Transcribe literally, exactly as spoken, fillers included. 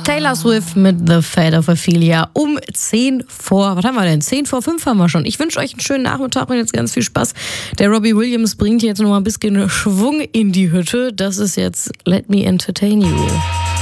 Taylor Swift mit The Fate of Ophelia um zehn vor, was haben wir denn? zehn vor fünf haben wir schon. Ich wünsche euch einen schönen Nachmittag und jetzt ganz viel Spaß. Der Robbie Williams bringt jetzt noch mal ein bisschen Schwung in die Hütte. Das ist jetzt Let Me Entertain You.